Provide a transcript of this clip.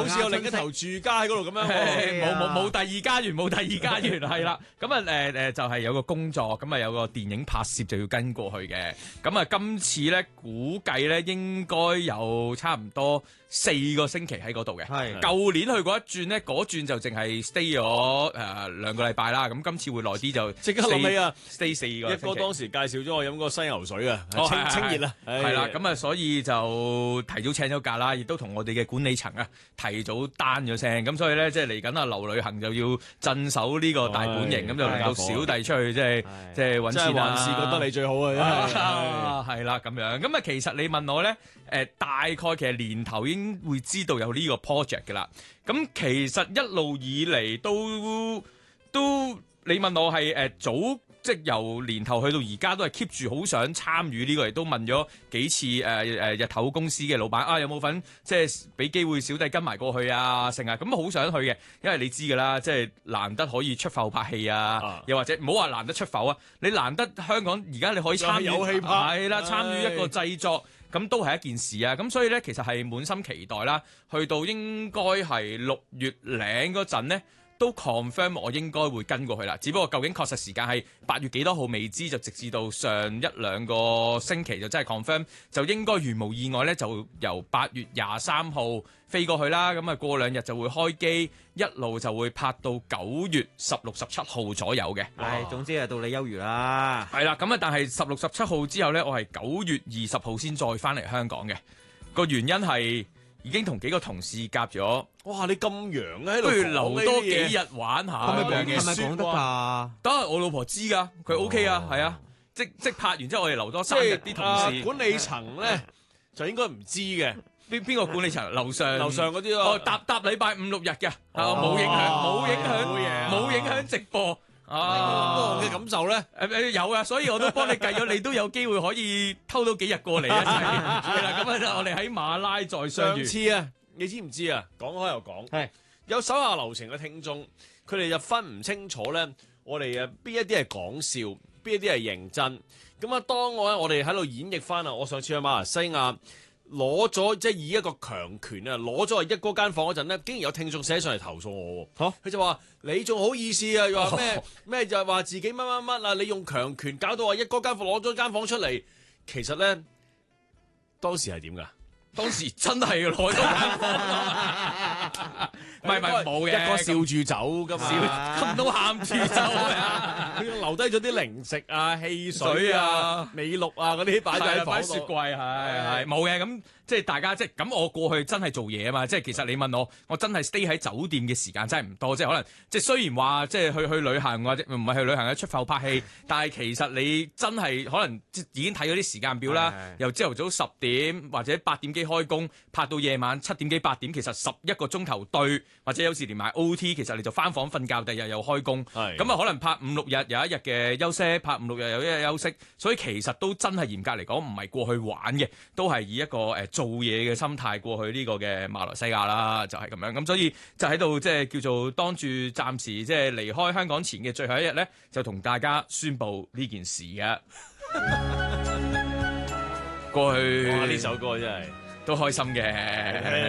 好似有另一頭住家喺嗰度咁樣。 冇第二家園，冇第二家園係啦。咁啊就係有個工作，咁啊有個電影拍攝就要跟過去嘅。咁啊今次咧估計咧應該有差唔多4個星期喺嗰度嘅。 係舊年去嗰一轉咧，嗰轉就淨係 stay 咗2個禮拜啦。咁今次會耐啲就即刻諗起啊 ，stay 4個星期。 一哥當時介紹咗我飲個西牛水啊，清熱啊， 係啦。咁啊所以就提早請咗假啦，亦都同我哋嘅管理層啊提早單咗聲。咁所以咧即係嚟緊啊劉旅行就要鎮守呢個大本營，咁就令到小弟出去即係揾錢啦。 還是覺得你最好啊， 係啦咁樣。咁啊其實你問我咧，大概其實年頭已經會知道有呢個 project 嘅啦。咁其實一路以嚟都你問我係早，即係由年頭去到而家都係 keep 住好想參與呢個，亦都問咗幾次日頭公司嘅老闆啊，有冇份即係俾機會小弟跟埋過去啊，成啊，咁好想去嘅，因為你知㗎啦，即係難得可以出埠拍戲啊，又或者唔好話難得出埠啊，你難得香港而家你可以參與有戲拍， 係啦，參與一個製作。咁都係一件事啊！咁所以咧，其實係滿心期待啦。去到應該係6月零嗰陣咧，都 confirm 我應該會跟過去啦。只不過究竟確實時間係8月幾多號未知，就直至到上1-2個星期就真係 confirm， 就應該如無意外咧，就由8月23號飛過去啦。咁啊過2日就會開機，一路就會拍到9月16、17號左右嘅。 係，總之係到你休餘啦。 係啦，咁啊但係16、17號之後咧，我係9月20號先再翻嚟香港嘅。個原因係已經同幾個同事夾咗。 哇！你咁洋喺度， 不如留多幾日玩下。 係咪講得㗎？ 得我老婆知㗎，佢 OK 啊，係啊，即拍完之後我哋留多3日啲同事。 管理層咧就應該唔知嘅。 邊個管理層？樓上嗰啲咯。 搭禮拜5、6日嘅，冇影響直播。 嘅感受咧， 有啊，所以我都幫你計咗，你都有機會可以偷到幾日過嚟一齊。係啦，咁啊，我哋喺馬拉再相遇。 上次啊，你知唔知啊？講開又講，係有手下留情嘅聽眾，佢哋就分唔清楚咧。我哋邊一啲係講笑，邊一啲係認真。咁啊，當我哋喺度演繹翻啊，我上次去馬來西亞。攞咗即係以一個強權啊，攞咗一哥間房嗰陣咧，竟然有聽眾寫上嚟投訴我喎。佢就話你仲好意思啊？又話咩就係話自己乜啊？你用強權搞到話一哥間房攞咗間房出嚟，其實咧當時係點㗎？ 當時真係攞咗間房，唔係冇嘅， 一哥笑住走㗎嘛， 咁都喊住走啊！ 佢留低咗啲零食啊、汽水啊、美祿啊嗰啲擺喺房雪櫃，係冇嘅咁。即係大家即係咁，我過去真係做嘢啊嘛！即係其實你問我真係 stay 喺酒店嘅時間真係唔多，即係可能即係雖然話即係去旅行或者唔係去旅行嘅出埠拍戲，但係其實你真係可能已經睇咗啲時間表啦，由朝頭早10點或者8點幾開工，拍到夜晚7點幾8點，其實11個鐘頭對，或者有時連埋 OT， 其實你就翻房瞓覺，第二日又開工，咁啊可能拍5、6日有一日嘅休息，拍5、6日有一日休息，所以其實都真係嚴格嚟講唔係過去玩嘅，都係以一個做嘢嘅心態過去呢個嘅馬來西亞啦，就係咁樣。咁所以就喺度即係叫做當住暫時即係離開香港前嘅最後一日咧，就同大家宣布呢件事嘅。過去哇！呢首歌真係都開心嘅。